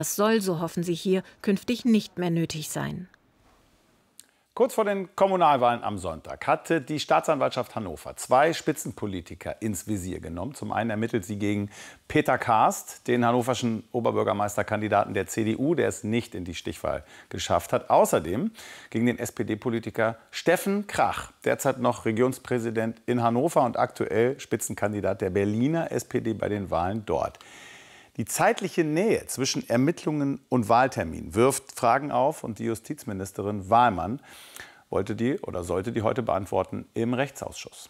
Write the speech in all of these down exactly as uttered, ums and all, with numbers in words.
Das soll, so hoffen sie hier, künftig nicht mehr nötig sein. Kurz vor den Kommunalwahlen am Sonntag hatte die Staatsanwaltschaft Hannover zwei Spitzenpolitiker ins Visier genommen. Zum einen ermittelt sie gegen Peter Karst, den hannoverschen Oberbürgermeisterkandidaten der C D U, der es nicht in die Stichwahl geschafft hat. Außerdem gegen den S P D-Politiker Steffen Krach, derzeit noch Regionspräsident in Hannover und aktuell Spitzenkandidat der Berliner S P D bei den Wahlen dort. Die zeitliche Nähe zwischen Ermittlungen und Wahltermin wirft Fragen auf und die Justizministerin Wahlmann wollte die oder sollte die heute beantworten im Rechtsausschuss.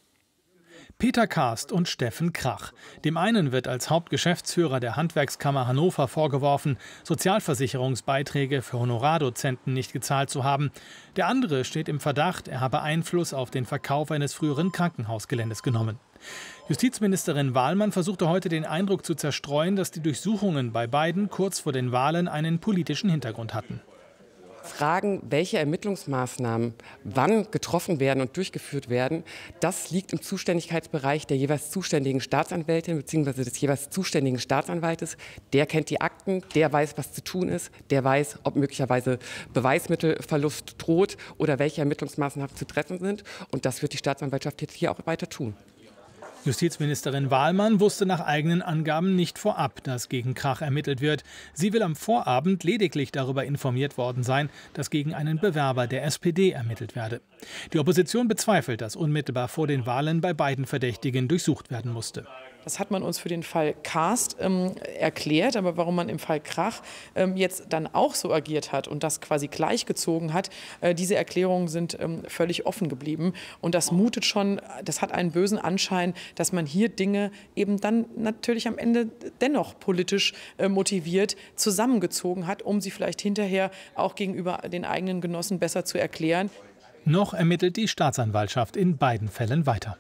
Peter Karst und Steffen Krach. Dem einen wird als Hauptgeschäftsführer der Handwerkskammer Hannover vorgeworfen, Sozialversicherungsbeiträge für Honorardozenten nicht gezahlt zu haben. Der andere steht im Verdacht, er habe Einfluss auf den Verkauf eines früheren Krankenhausgeländes genommen. Justizministerin Wahlmann versuchte heute den Eindruck zu zerstreuen, dass die Durchsuchungen bei beiden kurz vor den Wahlen einen politischen Hintergrund hatten. Fragen, welche Ermittlungsmaßnahmen wann getroffen werden und durchgeführt werden, das liegt im Zuständigkeitsbereich der jeweils zuständigen Staatsanwältin bzw. des jeweils zuständigen Staatsanwaltes. Der kennt die Akten, der weiß, was zu tun ist, der weiß, ob möglicherweise Beweismittelverlust droht oder welche Ermittlungsmaßnahmen zu treffen sind. Und das wird die Staatsanwaltschaft jetzt hier auch weiter tun. Justizministerin Wahlmann wusste nach eigenen Angaben nicht vorab, dass gegen Krach ermittelt wird. Sie will am Vorabend lediglich darüber informiert worden sein, dass gegen einen Bewerber der S P D ermittelt werde. Die Opposition bezweifelt, dass unmittelbar vor den Wahlen bei beiden Verdächtigen durchsucht werden musste. Das hat man uns für den Fall Karst ähm, erklärt, aber warum man im Fall Krach ähm, jetzt dann auch so agiert hat und das quasi gleichgezogen hat, äh, diese Erklärungen sind ähm, völlig offen geblieben. Und das mutet schon, das hat einen bösen Anschein, dass man hier Dinge eben dann natürlich am Ende dennoch politisch äh, motiviert zusammengezogen hat, um sie vielleicht hinterher auch gegenüber den eigenen Genossen besser zu erklären. Noch ermittelt die Staatsanwaltschaft in beiden Fällen weiter.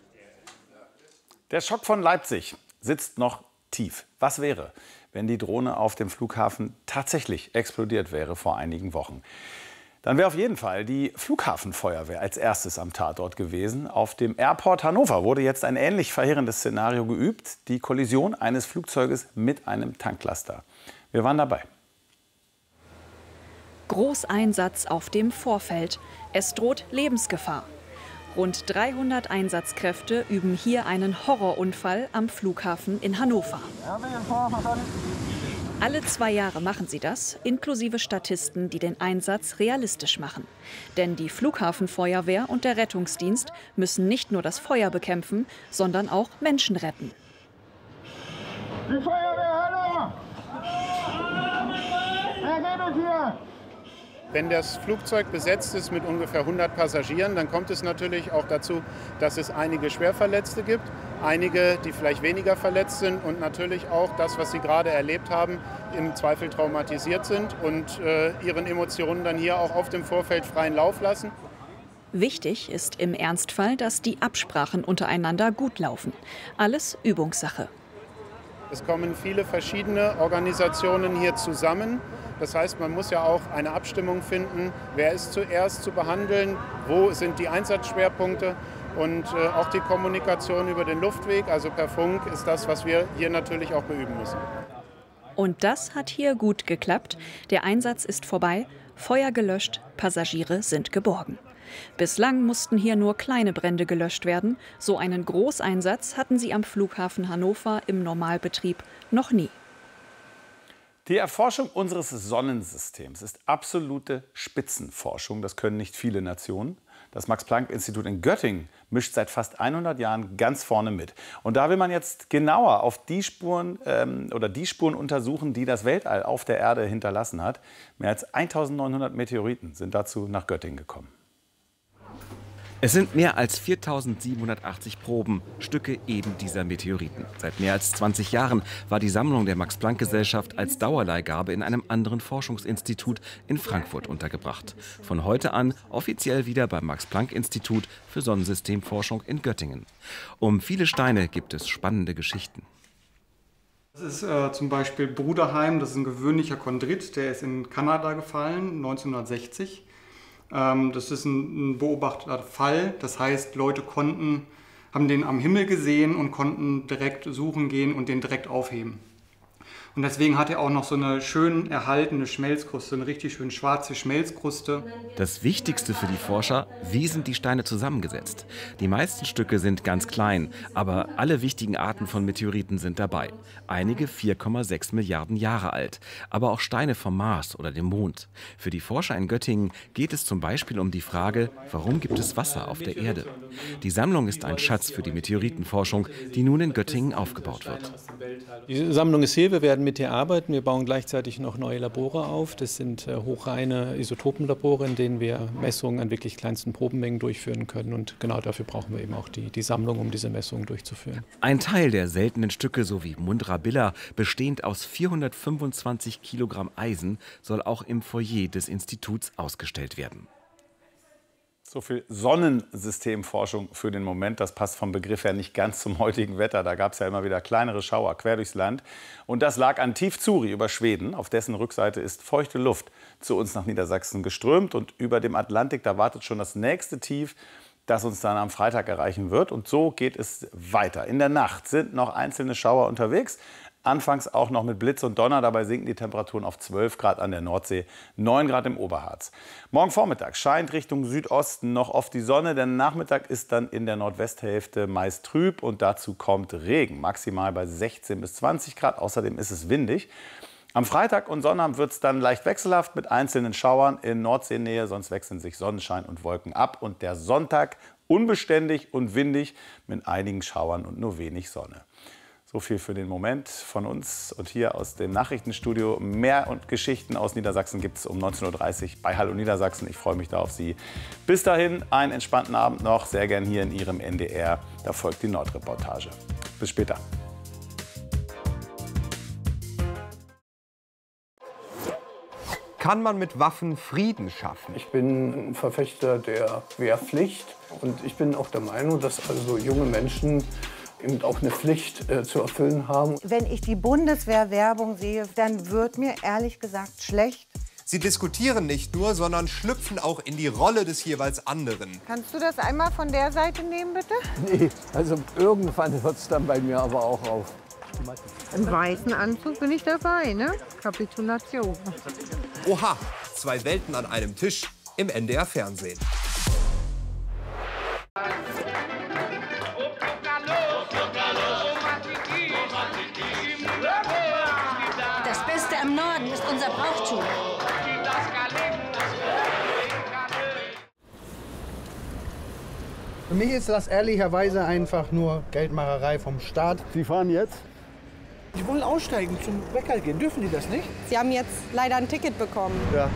Der Schock von Leipzig sitzt noch tief. Was wäre, wenn die Drohne auf dem Flughafen tatsächlich explodiert wäre vor einigen Wochen? Dann wäre auf jeden Fall die Flughafenfeuerwehr als erstes am Tatort gewesen. Auf dem Airport Hannover wurde jetzt ein ähnlich verheerendes Szenario geübt. Die Kollision eines Flugzeuges mit einem Tanklaster. Wir waren dabei. Großeinsatz auf dem Vorfeld. Es droht Lebensgefahr. Rund dreihundert Einsatzkräfte üben hier einen Horrorunfall am Flughafen in Hannover. Alle zwei Jahre machen sie das, inklusive Statisten, die den Einsatz realistisch machen. Denn die Flughafenfeuerwehr und der Rettungsdienst müssen nicht nur das Feuer bekämpfen, sondern auch Menschen retten. Die Feuerwehr, hallo! Wer geht hier? Wenn das Flugzeug besetzt ist mit ungefähr hundert Passagieren, dann kommt es natürlich auch dazu, dass es einige Schwerverletzte gibt, einige, die vielleicht weniger verletzt sind und natürlich auch das, was Sie gerade erlebt haben, im Zweifel traumatisiert sind und äh, ihren Emotionen dann hier auch auf dem Vorfeld freien Lauf lassen. Wichtig ist im Ernstfall, dass die Absprachen untereinander gut laufen. Alles Übungssache. Es kommen viele verschiedene Organisationen hier zusammen. Das heißt, man muss ja auch eine Abstimmung finden, wer ist zuerst zu behandeln, wo sind die Einsatzschwerpunkte und äh, auch die Kommunikation über den Luftweg, also per Funk, ist das, was wir hier natürlich auch beüben müssen. Und das hat hier gut geklappt. Der Einsatz ist vorbei, Feuer gelöscht, Passagiere sind geborgen. Bislang mussten hier nur kleine Brände gelöscht werden. So einen Großeinsatz hatten sie am Flughafen Hannover im Normalbetrieb noch nie. Die Erforschung unseres Sonnensystems ist absolute Spitzenforschung. Das können nicht viele Nationen. Das Max-Planck-Institut in Göttingen mischt seit fast hundert Jahren ganz vorne mit. Und da will man jetzt genauer auf die Spuren ähm, oder die Spuren untersuchen, die das Weltall auf der Erde hinterlassen hat. Mehr als eintausendneunhundert Meteoriten sind dazu nach Göttingen gekommen. Es sind mehr als viertausendsiebenhundertachtzig Proben, Stücke eben dieser Meteoriten. Seit mehr als zwanzig Jahren war die Sammlung der Max-Planck-Gesellschaft als Dauerleihgabe in einem anderen Forschungsinstitut in Frankfurt untergebracht. Von heute an offiziell wieder beim Max-Planck-Institut für Sonnensystemforschung in Göttingen. Um viele Steine gibt es spannende Geschichten. Das ist äh, zum Beispiel Bruderheim, das ist ein gewöhnlicher Chondrit, der ist in Kanada gefallen, neunzehnhundertsechzig. Das ist ein beobachteter Fall, das heißt, Leute konnten, haben den am Himmel gesehen und konnten direkt suchen gehen und den direkt aufheben. Und deswegen hat er auch noch so eine schön erhaltene Schmelzkruste, eine richtig schön schwarze Schmelzkruste. Das Wichtigste für die Forscher, wie sind die Steine zusammengesetzt? Die meisten Stücke sind ganz klein, aber alle wichtigen Arten von Meteoriten sind dabei. Einige vier Komma sechs Milliarden Jahre alt, aber auch Steine vom Mars oder dem Mond. Für die Forscher in Göttingen geht es zum Beispiel um die Frage, warum gibt es Wasser auf der Erde? Die Sammlung ist ein Schatz für die Meteoritenforschung, die nun in Göttingen aufgebaut wird. Die Sammlung ist hier, wir werden mit ihr arbeiten. Wir bauen gleichzeitig noch neue Labore auf. Das sind äh, hochreine Isotopenlabore, in denen wir Messungen an wirklich kleinsten Probenmengen durchführen können. Und genau dafür brauchen wir eben auch die, die Sammlung, um diese Messungen durchzuführen. Ein Teil der seltenen Stücke, so wie Mundrabilla, bestehend aus vierhundertfünfundzwanzig Kilogramm Eisen, soll auch im Foyer des Instituts ausgestellt werden. So viel Sonnensystemforschung für den Moment. Das passt vom Begriff her nicht ganz zum heutigen Wetter. Da gab es ja immer wieder kleinere Schauer quer durchs Land. Und das lag an Tiefzuri über Schweden. Auf dessen Rückseite ist feuchte Luft zu uns nach Niedersachsen geströmt. Und über dem Atlantik, da wartet schon das nächste Tief, das uns dann am Freitag erreichen wird. Und so geht es weiter. In der Nacht sind noch einzelne Schauer unterwegs. Anfangs auch noch mit Blitz und Donner. Dabei sinken die Temperaturen auf zwölf Grad an der Nordsee, neun Grad im Oberharz. Morgen Vormittag scheint Richtung Südosten noch oft die Sonne. Der Nachmittag ist dann in der Nordwesthälfte meist trüb und dazu kommt Regen. Maximal bei sechzehn bis zwanzig Grad. Außerdem ist es windig. Am Freitag und Sonnabend wird es dann leicht wechselhaft mit einzelnen Schauern in Nordseenähe. Sonst wechseln sich Sonnenschein und Wolken ab. Und der Sonntag unbeständig und windig mit einigen Schauern und nur wenig Sonne. So viel für den Moment von uns und hier aus dem Nachrichtenstudio. Mehr und Geschichten aus Niedersachsen gibt es um neunzehn Uhr dreißig bei Hallo Niedersachsen. Ich freue mich da auf Sie. Bis dahin einen entspannten Abend noch. Sehr gern hier in Ihrem N D R. Da folgt die Nordreportage. Bis später. Kann man mit Waffen Frieden schaffen? Ich bin ein Verfechter der Wehrpflicht und ich bin auch der Meinung, dass also junge Menschen eben auch eine Pflicht äh, zu erfüllen haben. Wenn ich die Bundeswehr-Werbung sehe, dann wird mir ehrlich gesagt schlecht. Sie diskutieren nicht nur, sondern schlüpfen auch in die Rolle des jeweils anderen. Kannst du das einmal von der Seite nehmen, bitte? Nee, also irgendwann hört es dann bei mir aber auch auf. Im weißen Anzug bin ich dabei, ne? Kapitulation. Oha, zwei Welten an einem Tisch im N D R-Fernsehen. Das Beste am Norden ist unser Brauchtum. Für mich ist das ehrlicherweise einfach nur Geldmacherei vom Staat. Sie fahren jetzt? Die wollen aussteigen, zum Bäcker gehen. Dürfen die das nicht? Sie haben jetzt leider ein Ticket bekommen. Ja.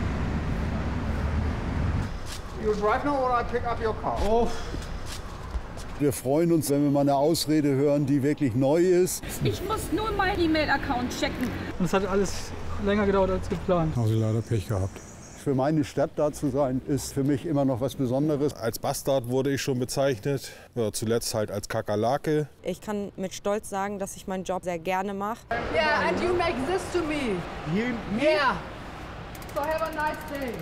You drive now or I pick up your car? Oh. Wir freuen uns, wenn wir mal eine Ausrede hören, die wirklich neu ist. Ich muss nur meinen E-Mail-Account checken. Und es hat alles länger gedauert als geplant. Habe ich leider Pech gehabt. Für meine Stadt da zu sein, ist für mich immer noch was Besonderes. Als Bastard wurde ich schon bezeichnet, ja, zuletzt halt als Kakerlake. Ich kann mit Stolz sagen, dass ich meinen Job sehr gerne mache. Yeah, and you make this to me. You? Yeah. So have a nice day.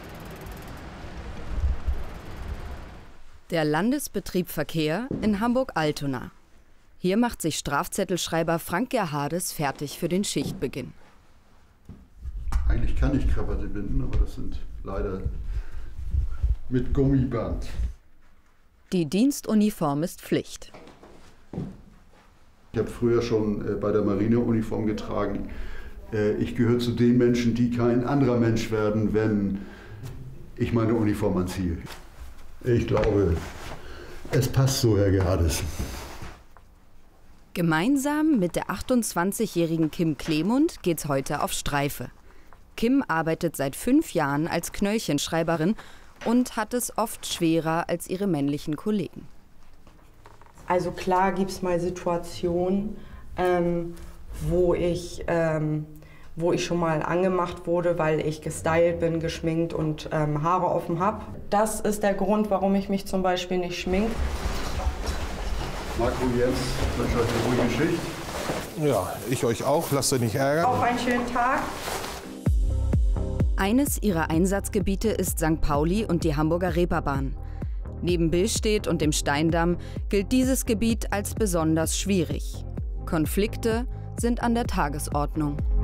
Der Landesbetrieb Verkehr in Hamburg-Altona. Hier macht sich Strafzettelschreiber Frank Gerhardes fertig für den Schichtbeginn. Eigentlich kann ich Krawatte binden, aber das sind leider mit Gummiband. Die Dienstuniform ist Pflicht. Ich habe früher schon bei der Marine Uniform getragen. Ich gehöre zu den Menschen, die kein anderer Mensch werden, wenn ich meine Uniform anziehe. Ich glaube, es passt so, Herr Gerhardes. Gemeinsam mit der achtundzwanzigjährigen Kim Klemund geht's heute auf Streife. Kim arbeitet seit fünf Jahren als Knöllchenschreiberin und hat es oft schwerer als ihre männlichen Kollegen. Also klar gibt es mal Situationen, ähm, wo, ich, ähm, wo ich schon mal angemacht wurde, weil ich gestylt bin, geschminkt und ähm, Haare offen habe. Das ist der Grund, warum ich mich zum Beispiel nicht schminke. Marco, Jens, ich wünsche euch eine ruhige Schicht. Ja, ich euch auch. Lasst euch nicht ärgern. Auch einen schönen Tag. Eines ihrer Einsatzgebiete ist Sankt Pauli und die Hamburger Reeperbahn. Neben Billstedt und dem Steindamm gilt dieses Gebiet als besonders schwierig. Konflikte sind an der Tagesordnung.